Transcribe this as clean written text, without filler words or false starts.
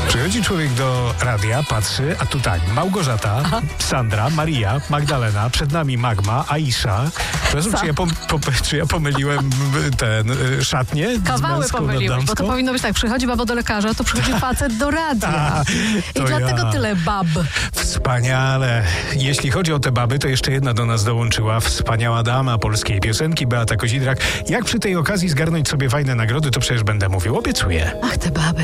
Przychodzi człowiek do radia, patrzy, a tu tak, Małgorzata, Sandra, Maria, Magdalena, przed nami Magma, Aisza. Przepraszam, czy ja pomyliłem szatnię? Kawały pomyliłeś, bo to powinno być tak, przychodzi baba do lekarza, to przychodzi facet do radia. I dlatego tyle bab. Wspaniale. Jeśli chodzi o te baby, to jeszcze jedna do nas dołączyła. Wspaniała dama polskiej piosenki, Beata Kozidrak. Jak przy tej okazji zgarnąć sobie fajne nagrody, to przecież będę mówił, obiecuję. Ach, te baby.